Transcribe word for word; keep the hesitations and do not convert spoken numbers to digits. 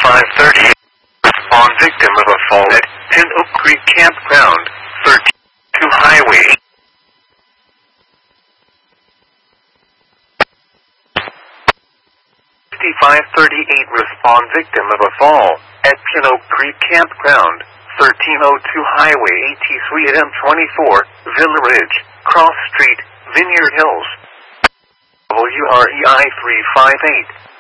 five thirty. Respond victim of a fall at Pin Oak Creek Campground, thirty-two Highway. fifty-five thirty-eight. Respond victim of a fall at Pin Oak Creek Campground, thirteen oh two Highway AT Suite M twenty-four, Villa Ridge, Cross Street, Vineyard Hills. W R E I three five eight.